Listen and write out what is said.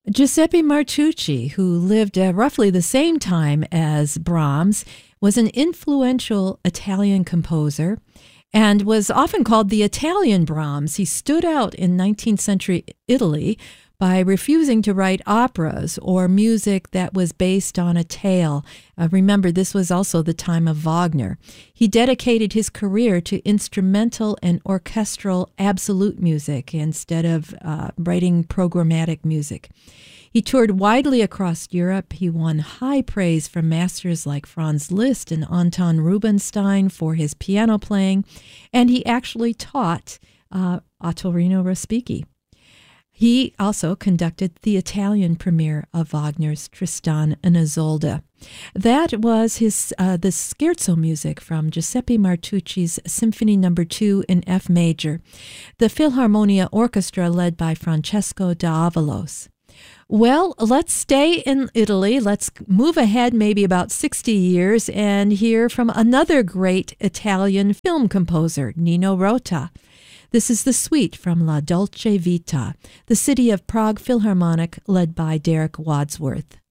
Giuseppe Martucci, who lived roughly the same time as Brahms, was an influential Italian composer and was often called the Italian Brahms. He stood out in 19th century Italy by refusing to write operas or music that was based on a tale. Remember, this was also the time of Wagner. He dedicated his career to instrumental and orchestral absolute music instead of writing programmatic music. He toured widely across Europe. He won high praise from masters like Franz Liszt and Anton Rubinstein for his piano playing, and he actually taught Ottorino Respighi. He also conducted the Italian premiere of Wagner's Tristan and Isolde. That was the scherzo music from Giuseppe Martucci's Symphony No. 2 in F major, the Philharmonia Orchestra led by Francesco d'Avalos. Well, let's stay in Italy. Let's move ahead maybe about 60 years and hear from another great Italian film composer, Nino Rota. This is the suite from La Dolce Vita, the City of Prague Philharmonic led by Derek Wadsworth.